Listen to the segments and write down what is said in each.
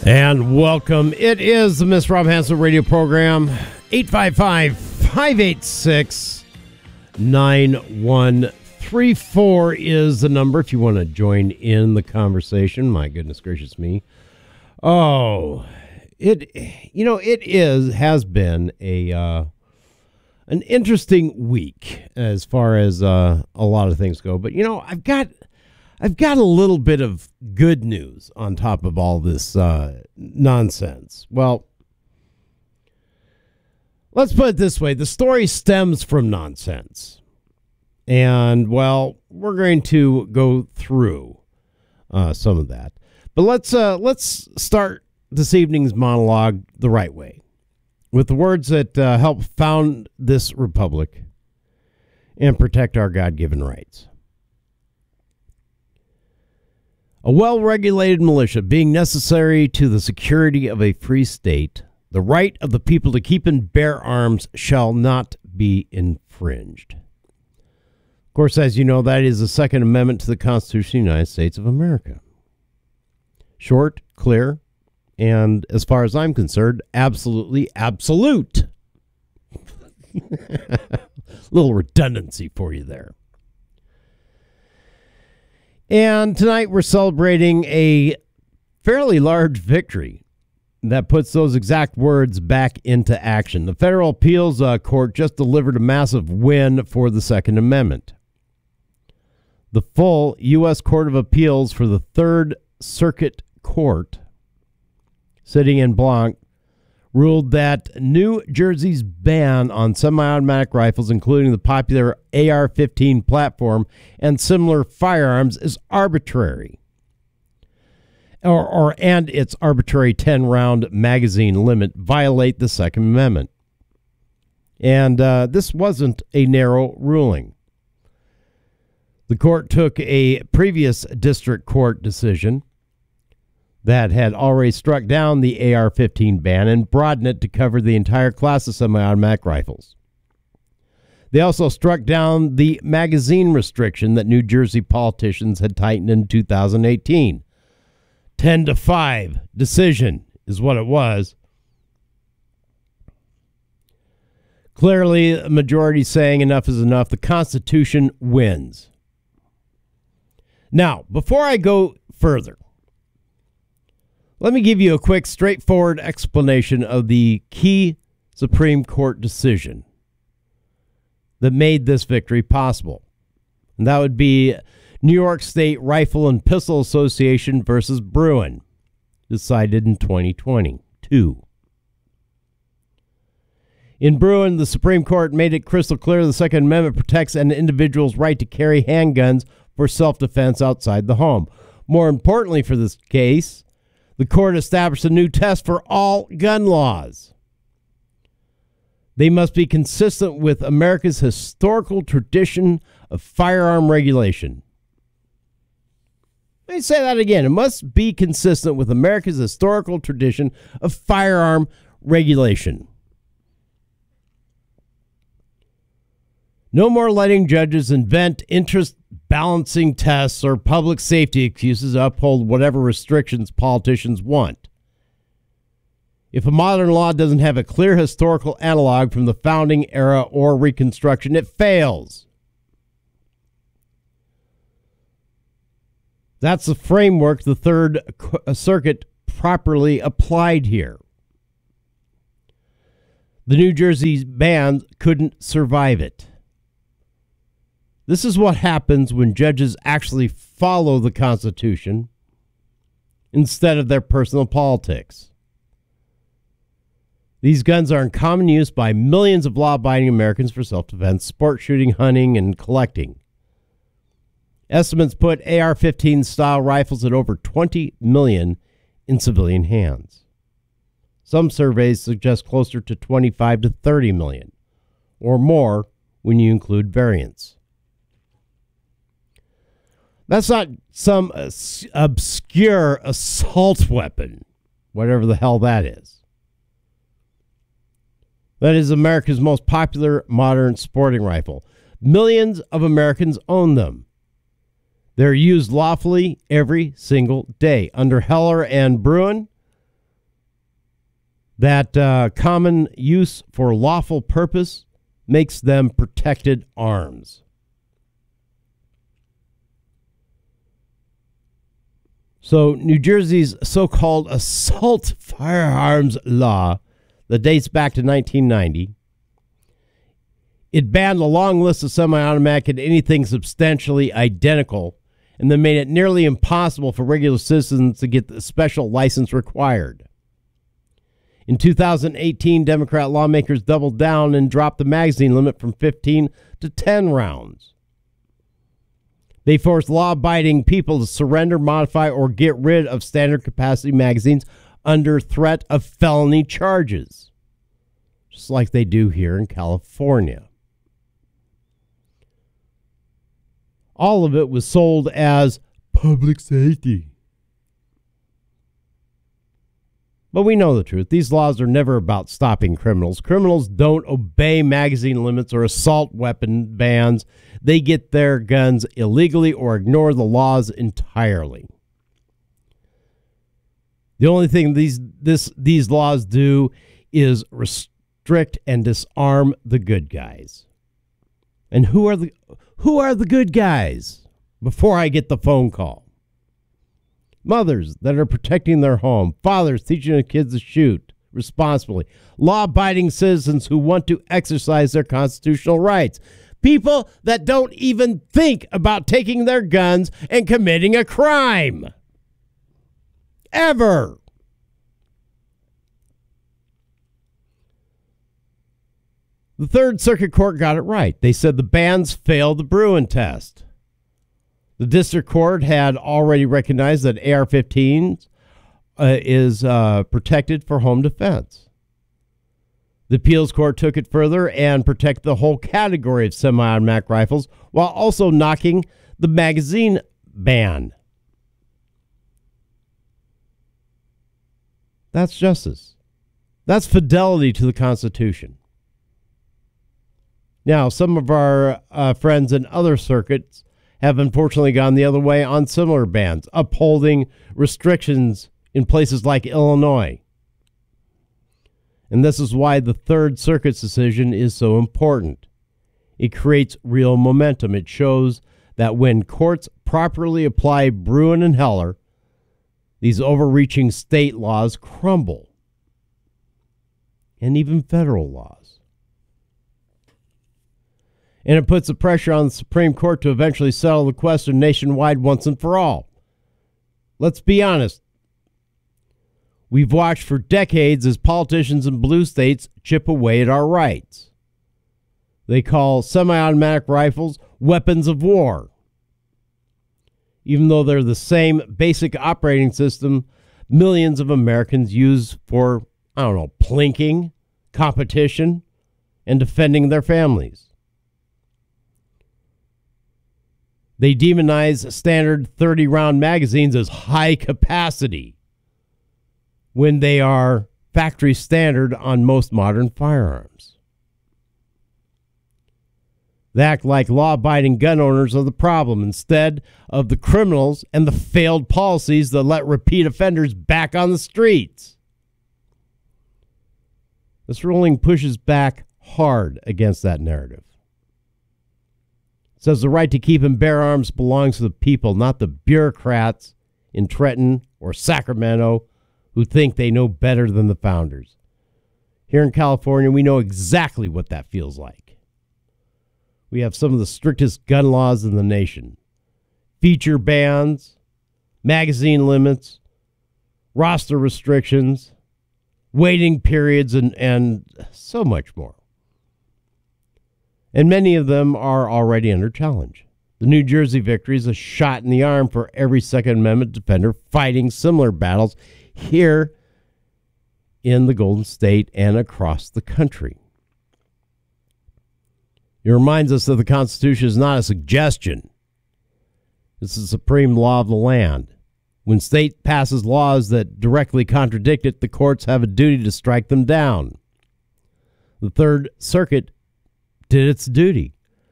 And welcome. It is the Miss Rob Hansen radio program. 855-586-9134 is the number if you want to join in the conversation. My goodness gracious me. Oh, has been an interesting week as far as a lot of things go. But, I've got a little bit of good news on top of all this nonsense. Well, let's put it this way. The story stems from nonsense. And, well, we're going to go through some of that. But let's start this evening's monologue the right way, with the words that help found this republic and protect our God-given rights. A well-regulated militia being necessary to the security of a free state, the right of the people to keep and bear arms shall not be infringed. Of course, as you know, that is the Second Amendment to the Constitution of the United States of America. Short, clear, and as far as I'm concerned, absolutely absolute. Little redundancy for you there. And tonight we're celebrating a fairly large victory that puts those exact words back into action. The Federal Appeals Court just delivered a massive win for the Second Amendment. The full U.S. Court of Appeals for the Third Circuit Court, sitting in Blanc, ruled that New Jersey's ban on semi-automatic rifles, including the popular AR-15 platform and similar firearms, is arbitrary. And its arbitrary 10-round magazine limit violate the Second Amendment. And this wasn't a narrow ruling. The court took a previous district court decision that had already struck down the AR-15 ban and broadened it to cover the entire class of semi-automatic rifles. They also struck down the magazine restriction that New Jersey politicians had tightened in 2018. 10-5 decision is what it was. Clearly, a majority saying enough is enough. The Constitution wins. Now, before I go further, let me give you a quick, straightforward explanation of the key Supreme Court decision that made this victory possible. And that would be New York State Rifle and Pistol Association versus Bruen, decided in 2022. In Bruen, the Supreme Court made it crystal clear the Second Amendment protects an individual's right to carry handguns for self-defense outside the home. More importantly for this case, the court established a new test for all gun laws. They must be consistent with America's historical tradition of firearm regulation. Let me say that again. It must be consistent with America's historical tradition of firearm regulation. No more letting judges invent interest balancing tests or public safety excuses to uphold whatever restrictions politicians want. If a modern law doesn't have a clear historical analog from the founding era or Reconstruction, it fails. That's the framework the Third Circuit properly applied here. The New Jersey ban couldn't survive it. This is what happens when judges actually follow the Constitution instead of their personal politics. These guns are in common use by millions of law-abiding Americans for self-defense, sport shooting, hunting, and collecting. Estimates put AR-15 style rifles at over 20 million in civilian hands. Some surveys suggest closer to 25 to 30 million, or more when you include variants. That's not some obscure assault weapon, whatever the hell that is. That is America's most popular modern sporting rifle. Millions of Americans own them. They're used lawfully every single day. Under Heller and Bruen, that common use for lawful purpose makes them protected arms. So New Jersey's so-called assault firearms law that dates back to 1990, it banned a long list of semi-automatic and anything substantially identical, and then made it nearly impossible for regular citizens to get the special license required. In 2018, Democrat lawmakers doubled down and dropped the magazine limit from 15 to 10 rounds. They forced law-abiding people to surrender, modify, or get rid of standard capacity magazines under threat of felony charges, just like they do here in California. All of it was sold as public safety. But we know the truth. These laws are never about stopping criminals. Criminals don't obey magazine limits or assault weapon bans. They get their guns illegally or ignore the laws entirely. The only thing these laws do is restrict and disarm the good guys. And who are the good guys? Before I get the phone call. Mothers that are protecting their home, fathers teaching their kids to shoot responsibly, law-abiding citizens who want to exercise their constitutional rights, people that don't even think about taking their guns and committing a crime. Ever. The Third Circuit Court got it right. They said the bans failed the Bruin test. The district court had already recognized that AR-15 is protected for home defense. The appeals court took it further and protected the whole category of semi-automatic rifles while also knocking the magazine ban. That's justice. That's fidelity to the Constitution. Now, some of our friends in other circuits have unfortunately gone the other way on similar bans, upholding restrictions in places like Illinois. And this is why the Third Circuit's decision is so important. It creates real momentum. It shows that when courts properly apply Bruin and Heller, these overreaching state laws crumble, and even federal laws. And it puts the pressure on the Supreme Court to eventually settle the question nationwide once and for all. Let's be honest. We've watched for decades as politicians in blue states chip away at our rights. They call semi-automatic rifles weapons of war, even though they're the same basic operating system millions of Americans use for, plinking, competition, and defending their families. They demonize standard 30-round magazines as high capacity when they are factory standard on most modern firearms. They act like law-abiding gun owners are the problem instead of the criminals and the failed policies that let repeat offenders back on the streets. This ruling pushes back hard against that narrative. Says the right to keep and bear arms belongs to the people, not the bureaucrats in Trenton or Sacramento who think they know better than the founders. Here in California, we know exactly what that feels like. We have some of the strictest gun laws in the nation. Feature bans, magazine limits, roster restrictions, waiting periods, and so much more. And many of them are already under challenge. The New Jersey victory is a shot in the arm for every Second Amendment defender fighting similar battles here in the Golden State and across the country. It reminds us that the Constitution is not a suggestion. It's the supreme law of the land. When state passes laws that directly contradict it, the courts have a duty to strike them down. The Third Circuit did its duty.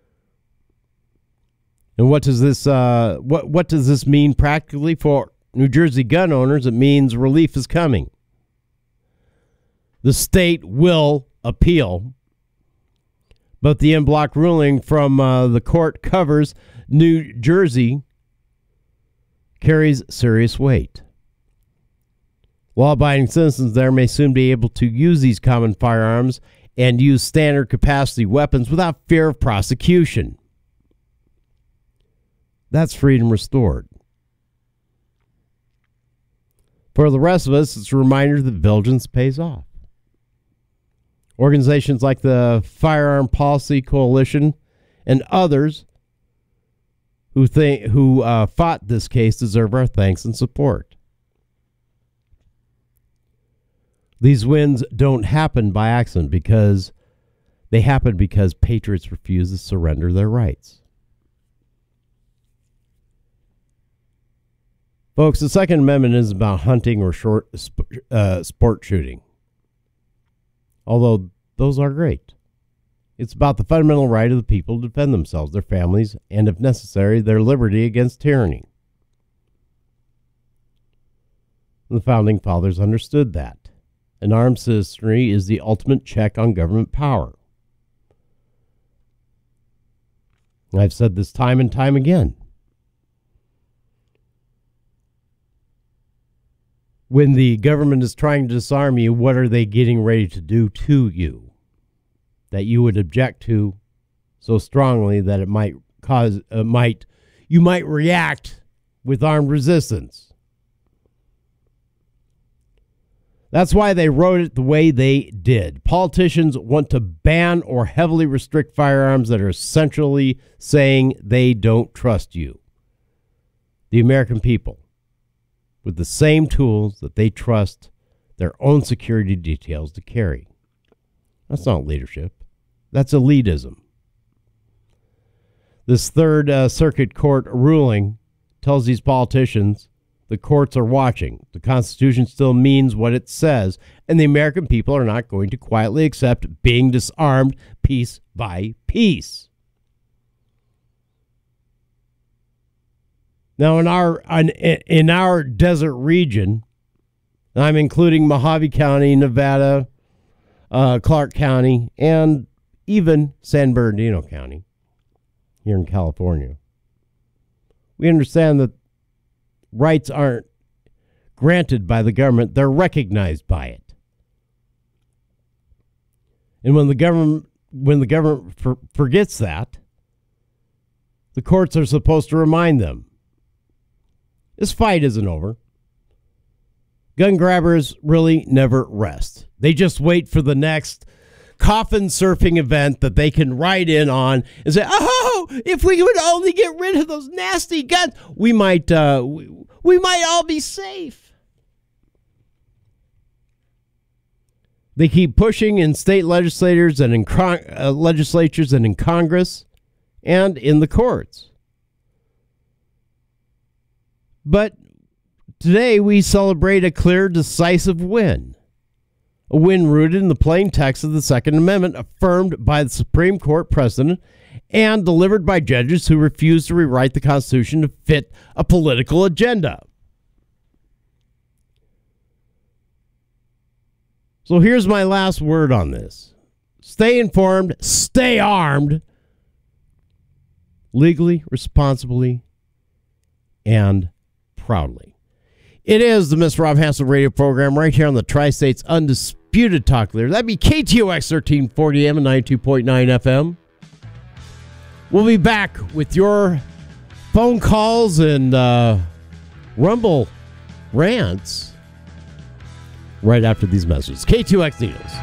And what does this what does this mean practically for New Jersey gun owners? It means relief is coming. The state will appeal, but the en bloc ruling from the court covers New Jersey carries serious weight. Law-abiding citizens there may soon be able to use these common firearms and use standard capacity weapons without fear of prosecution. That's freedom restored. For the rest of us, it's a reminder that vigilance pays off. Organizations like the Firearm Policy Coalition and others who fought this case deserve our thanks and support. These wins don't happen by accident because they happen because patriots refuse to surrender their rights. Folks, the Second Amendment isn't about hunting or sport shooting, although those are great. It's about the fundamental right of the people to defend themselves, their families, and, if necessary, their liberty against tyranny. The Founding Fathers understood that. An armed citizenry is the ultimate check on government power. I've said this time and time again. When the government is trying to disarm you, what are they getting ready to do to you that you would object to so strongly that it might you might react with armed resistance? That's why they wrote it the way they did. Politicians want to ban or heavily restrict firearms that are essentially saying they don't trust you, the American people, with the same tools that they trust their own security details to carry. That's not leadership. That's elitism. This Third Circuit Court ruling tells these politicians the courts are watching. The Constitution still means what it says, and the American people are not going to quietly accept being disarmed piece by piece. Now, in our desert region, I'm including Mojave County, Nevada, Clark County, and even San Bernardino County here in California. We understand that rights aren't granted by the government, they're recognized by it. And when the government forgets that, the courts are supposed to remind them. This fight isn't over. Gun grabbers really never rest. They just wait for the next coffin surfing event that they can ride in on and say, "Oh, if we would only get rid of those nasty guns, we might all be safe." They keep pushing in state legislators and in legislatures and in Congress and in the courts. But today we celebrate a clear, decisive win. A win rooted in the plain text of the Second Amendment, affirmed by the Supreme Court precedent and delivered by judges who refuse to rewrite the Constitution to fit a political agenda. So here's my last word on this. Stay informed, stay armed, legally, responsibly, and proudly. It is the Mr. Rob Hansen radio program right here on the Tri-State's Undisputed Talk Leader. That'd be KTOX 1340 AM and 92.9 FM. We'll be back with your phone calls and Rumble rants right after these messages. KTOX Needles.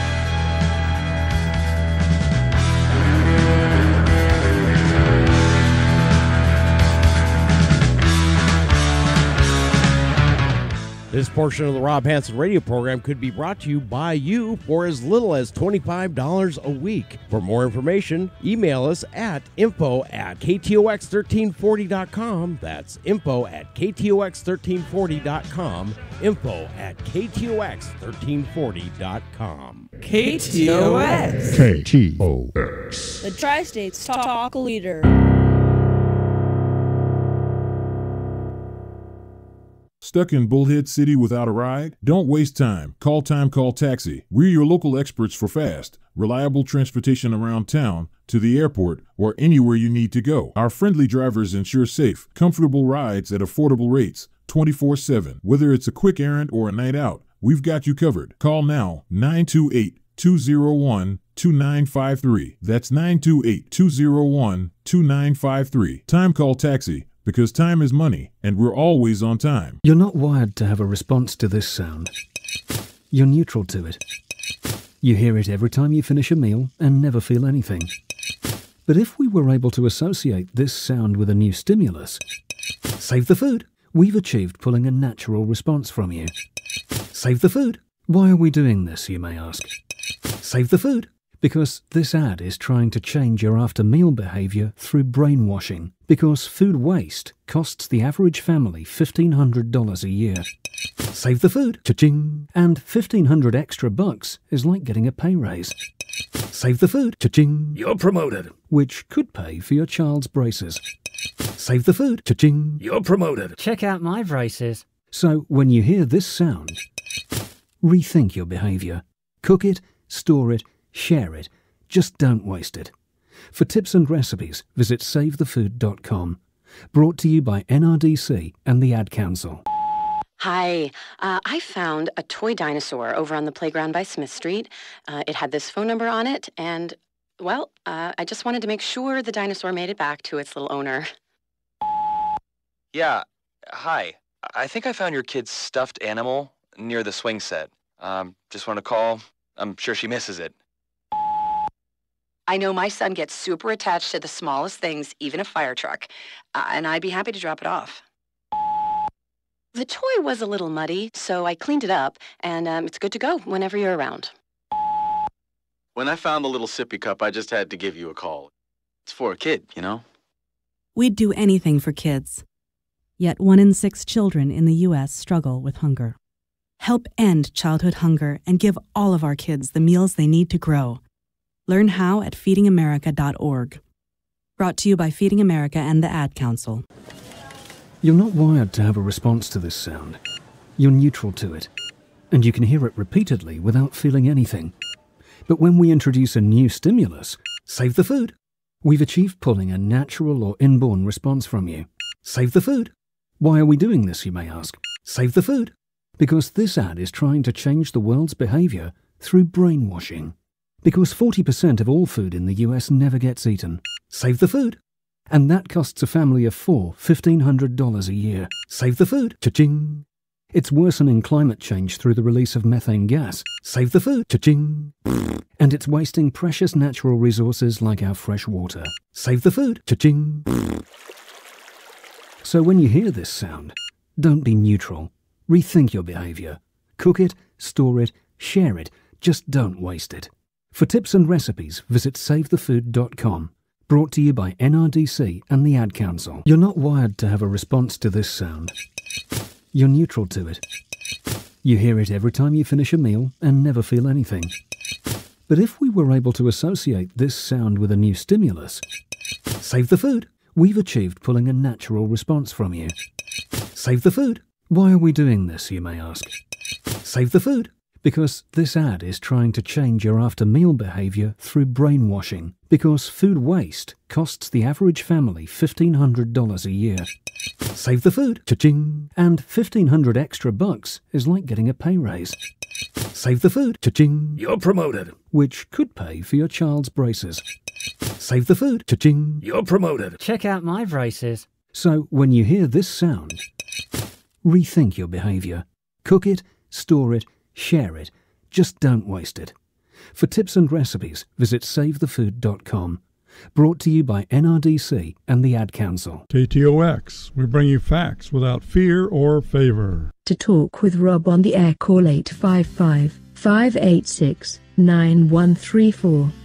This portion of the Rob Hansen radio program could be brought to you by you for as little as $25 a week. For more information, email us at info@ktox1340.com. That's info@ktox1340.com. info@ktox1340.com. KTOX. KTOX. The Tri-State's Talk Leader. Stuck in Bullhead City without a ride? Don't waste time. Call Taxi. We're your local experts for fast, reliable transportation around town, to the airport, or anywhere you need to go. Our friendly drivers ensure safe, comfortable rides at affordable rates, 24/7. Whether it's a quick errand or a night out, we've got you covered. Call now, 928-201-2953. That's 928-201-2953. Time Call Taxi, because time is money, and we're always on time. You're not wired to have a response to this sound. You're neutral to it. You hear it every time you finish a meal and never feel anything. But if we were able to associate this sound with a new stimulus, save the food, we've achieved pulling a natural response from you. Save the food. Why are we doing this, you may ask? Save the food. Because this ad is trying to change your after-meal behavior through brainwashing. Because food waste costs the average family $1,500 a year. Save the food. Cha-ching. And $1,500 extra bucks is like getting a pay raise. Save the food. Cha-ching. You're promoted. Which could pay for your child's braces. Save the food. Cha-ching. You're promoted. Check out my braces. So when you hear this sound, rethink your behavior. Cook it, store it, share it. Just don't waste it. For tips and recipes, visit SaveTheFood.com. Brought to you by NRDC and the Ad Council. Hi, I found a toy dinosaur over on the playground by Smith Street. It had this phone number on it, and, well, I just wanted to make sure the dinosaur made it back to its little owner. Yeah, hi. I think I found your kid's stuffed animal near the swing set. Just want to call. I'm sure she misses it. I know my son gets super attached to the smallest things, even a fire truck, and I'd be happy to drop it off. The toy was a little muddy, so I cleaned it up, and it's good to go whenever you're around. When I found the little sippy cup, I just had to give you a call. It's for a kid, you know? We'd do anything for kids. Yet 1 in 6 children in the U.S. struggle with hunger. Help end childhood hunger and give all of our kids the meals they need to grow. Learn how at feedingamerica.org. Brought to you by Feeding America and the Ad Council. You're not wired to have a response to this sound. You're neutral to it. And you can hear it repeatedly without feeling anything. But when we introduce a new stimulus, save the food, we've achieved pulling a natural or inborn response from you. Save the food. Why are we doing this, you may ask? Save the food. Because this ad is trying to change the world's behavior through brainwashing. Because 40% of all food in the US never gets eaten. Save the food. And that costs a family of 4 $1,500 a year. Save the food. Cha-ching. It's worsening climate change through the release of methane gas. Save the food. Cha-ching. And it's wasting precious natural resources like our fresh water. Save the food. Cha-ching. So when you hear this sound, don't be neutral. Rethink your behavior. Cook it, store it, share it. Just don't waste it. For tips and recipes, visit SaveTheFood.com. Brought to you by NRDC and the Ad Council. You're not wired to have a response to this sound. You're neutral to it. You hear it every time you finish a meal and never feel anything. But if we were able to associate this sound with a new stimulus, save the food, we've achieved pulling a natural response from you. Save the food. Why are we doing this, you may ask? Save the food. Because this ad is trying to change your after-meal behavior through brainwashing. Because food waste costs the average family $1,500 a year. Save the food. Cha-ching. And $1,500 extra bucks is like getting a pay raise. Save the food. Cha-ching. You're promoted. Which could pay for your child's braces. Save the food. Cha-ching. You're promoted. Check out my braces. So when you hear this sound, rethink your behavior. Cook it, store it, share it. Just don't waste it. For tips and recipes, visit SaveTheFood.com. Brought to you by NRDC and the Ad Council. KTOX, we bring you facts without fear or favor. To talk with Rob on the air, call 855-586-9134.